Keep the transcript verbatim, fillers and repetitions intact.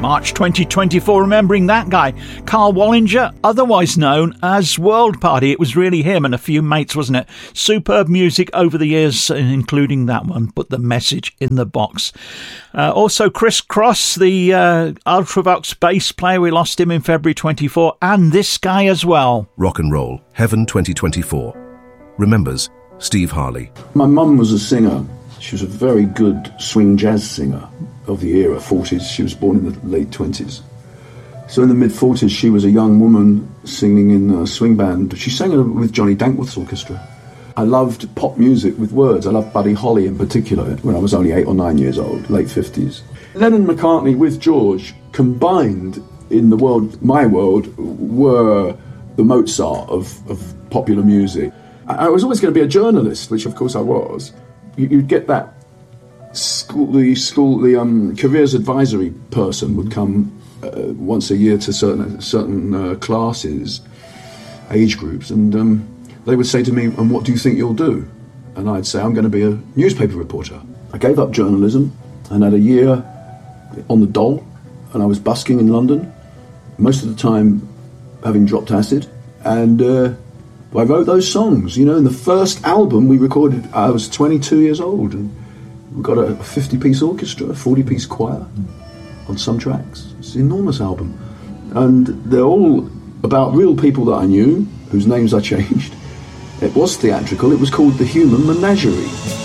March twenty twenty-four, remembering that guy, Carl Wallinger, otherwise known as World Party. It was really him and a few mates, wasn't it? Superb music over the years, including that one, Put the Message in the Box. Uh, also, Chris Cross, the uh, Ultravox bass player, we lost him in February twenty-four, and this guy as well. Rock and Roll, Heaven twenty twenty-four. Remembers Steve Harley. My mum was a singer. She was a very good swing jazz singer of the era, forties. She was born in the late twenties. So in the mid-forties, she was a young woman singing in a swing band. She sang with Johnny Dankworth's orchestra. I loved pop music with words. I loved Buddy Holly in particular when I was only eight or nine years old, late fifties. Lennon and McCartney with George combined in the world, my world, were the Mozart of, of popular music. I was always going to be a journalist, which of course I was. You'd get that school, the school, the um, careers advisory person would come uh, once a year to certain certain uh, classes, age groups, and um, they would say to me, "And what do you think you'll do?" And I'd say, "I'm going to be a newspaper reporter." I gave up journalism and had a year on the dole, and I was busking in London, most of the time having dropped acid, and uh, I wrote those songs. You know, in the first album we recorded, I was twenty-two years old, and we got a fifty-piece orchestra, a forty-piece choir on some tracks. It's an enormous album. And they're all about real people that I knew, whose names I changed. It was theatrical. It was called The Human Menagerie.